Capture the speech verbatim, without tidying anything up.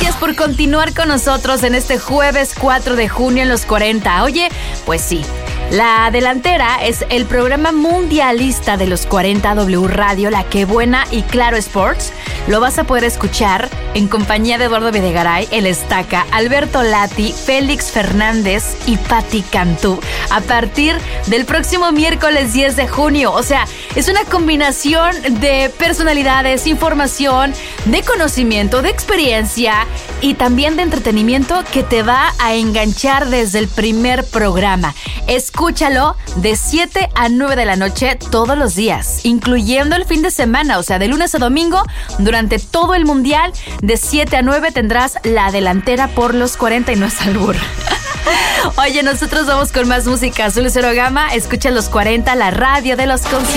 Gracias por continuar con nosotros en este jueves cuatro de junio en los cuarenta. Oye, pues sí, La Delantera es el programa mundialista de los cuarenta W Radio, La Que Buena y Claro Sports. Lo vas a poder escuchar en compañía de Eduardo Videgaray, El Estaca, Alberto Lati, Félix Fernández y Patti Cantú a partir del próximo miércoles diez de junio. O sea, es una combinación de personalidades, información, de conocimiento, de experiencia y también de entretenimiento que te va a enganchar desde el primer programa. Escúchalo de siete a nueve de la noche todos los días, incluyendo el fin de semana, o sea, de lunes a domingo, durante todo el mundial, de siete a nueve tendrás La Delantera por los cuarenta y no es albur. Oye, nosotros vamos con más música. Azul Cero Gama, escucha los cuarenta, la radio de los conciertos.